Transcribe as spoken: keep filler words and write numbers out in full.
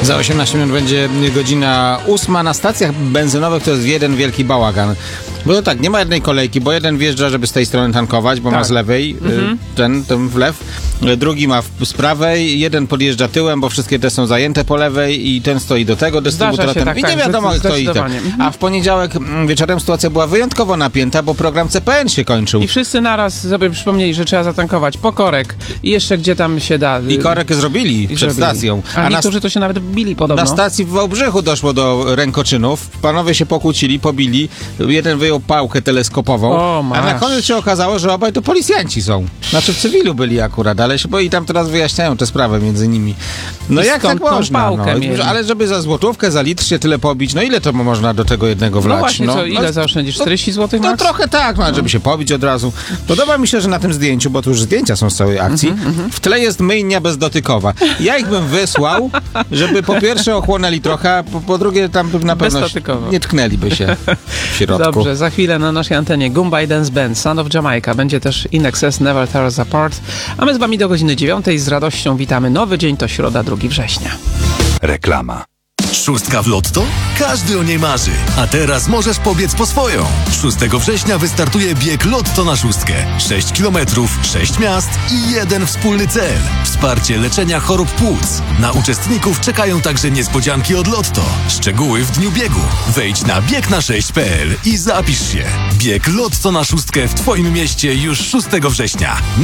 Za osiemnaście minut będzie godzina ósma. Na stacjach benzynowych to jest jeden wielki bałagan. Bo to tak, nie ma jednej kolejki, bo jeden wjeżdża, żeby z tej strony tankować, bo tak. ma z lewej mhm. ten, ten w lew. Drugi ma w, z prawej, jeden podjeżdża tyłem, bo wszystkie te są zajęte po lewej i ten stoi do tego dystrybutora. Się, tak, I tak, nie wiadomo, kto i ten. Mhm. A w poniedziałek wieczorem sytuacja była wyjątkowo napięta, bo program C P N się kończył. I wszyscy naraz sobie przypomnieli, że trzeba zatankować po korek i jeszcze gdzie tam się da. I korek zrobili I przed zrobili. stacją. A, A niektórzy na, to się nawet bili podobno. Na stacji w Wałbrzychu doszło do rękoczynów. Panowie się pokłócili, pobili. Jeden wyjął pałkę teleskopową. O, a na koniec się okazało, że obaj to policjanci są. Znaczy w cywilu byli akurat, ale się, bo i tam teraz wyjaśniają tę sprawę między nimi. No I jak tak można? Pałkę No? Ale żeby za złotówkę, za litr się tyle pobić, no ile to można do tego jednego wlać? No właśnie, no, co, ile no, zaoszczędzisz? czterdzieści złotych No max? trochę tak, no, żeby się pobić od razu. Podoba mi się, że na tym zdjęciu, bo tu już zdjęcia są z całej akcji, mm-hmm. w tle jest myjnia bezdotykowa. Ja ich bym wysłał, żeby po pierwsze ochłonęli trochę, a po, po drugie tam na pewno nie tknęliby się w środku. Dobrze, za chwilę na naszej antenie Goomba i Dance Band, Son of Jamaica. Będzie też In Excess, Never Tear Us Apart. A my z wami do godziny dziewiątej z radością witamy. Nowy dzień to środa, drugiego września. Reklama. Szóstka w Lotto? Każdy o niej marzy. A teraz możesz pobiec po swoją. szóstego września wystartuje bieg Lotto na szóstkę. sześć kilometrów, sześć miast i jeden wspólny cel. Wsparcie leczenia chorób płuc. Na uczestników czekają także niespodzianki od Lotto. Szczegóły w dniu biegu. Wejdź na bieg na sześć kropka p l i zapisz się. Bieg Lotto na szóstkę w twoim mieście już szóstego września.